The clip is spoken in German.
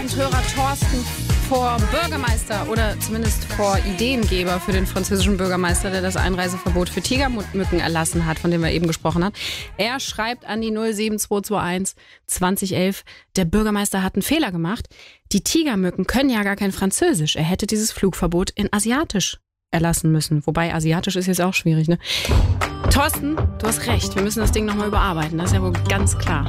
Hörer Thorsten vor Bürgermeister oder zumindest vor Ideengeber für den französischen Bürgermeister, der das Einreiseverbot für Tigermücken erlassen hat, von dem wir eben gesprochen haben. Er schreibt an die 07221 2011, der Bürgermeister hat einen Fehler gemacht. Die Tigermücken können ja gar kein Französisch. Er hätte dieses Flugverbot in Asiatisch erlassen müssen. Wobei Asiatisch ist jetzt auch schwierig, ne? Thorsten, du hast recht. Wir müssen das Ding nochmal überarbeiten. Das ist ja wohl ganz klar.